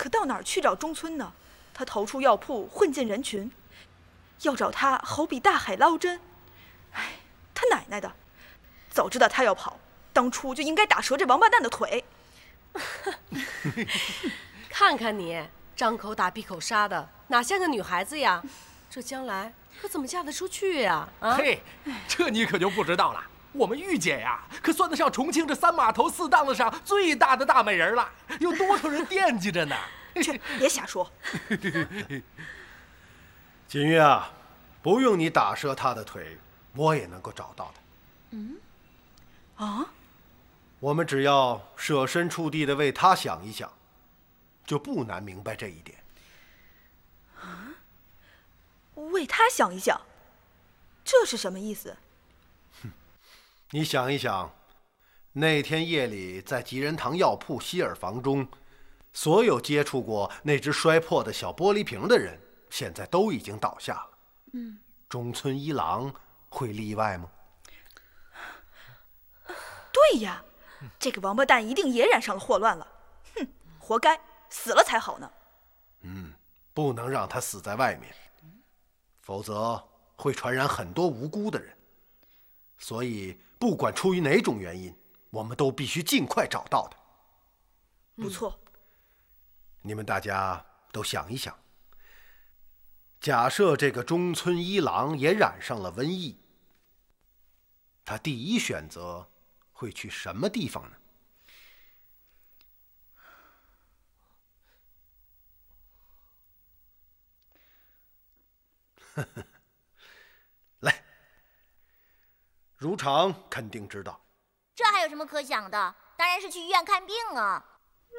可到哪儿去找中村呢？他逃出药铺，混进人群，要找他好比大海捞针。哎，他奶奶的！早知道他要跑，当初就应该打折这王八蛋的腿。 看看你，张口打闭口杀的，哪像个女孩子呀？这将来可怎么嫁得出去呀？啊！ 嘿，这你可就不知道了。我们玉姐呀，可算得上重庆这3码头4档子上最大的大美人了，有多少人惦记着呢？ 去，别瞎说。 锦玉啊，不用你打折他的腿，我也能够找到的。 啊？ 我们只要设身处地的为他想一想，就不难明白这一点。 为他想一想，这是什么意思？ 你想一想，那天夜里在吉仁堂药铺希尔房中，所有接触过那只摔破的小玻璃瓶的人，现在都已经倒下了。中村一郎会例外吗？ 对呀，这个王八蛋一定也染上了祸乱了。哼，活该，死了才好呢。 不能让他死在外面，否则会传染很多无辜的人。所以不管出于哪种原因，我们都必须尽快找到他。 不错。 你们大家都想一想，假设这个中村一郎也染上了瘟疫，他第一选择会去什么地方呢？来，如常肯定知道。 这还有什么可想的？当然是去医院看病啊。